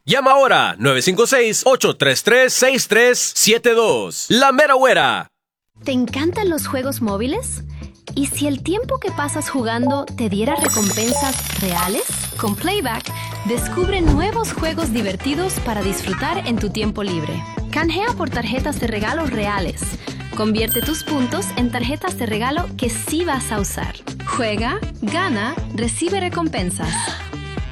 Llama ahora 956-833-6372. La Mera Güera. ¿Te encantan los juegos móviles? ¿Y si el tiempo que pasas jugando te diera recompensas reales? Con Playback, descubre nuevos juegos divertidos para disfrutar en tu tiempo libre. Canjea por tarjetas de regalo reales. Convierte tus puntos en tarjetas de regalo que sí vas a usar. Juega, gana, recibe recompensas.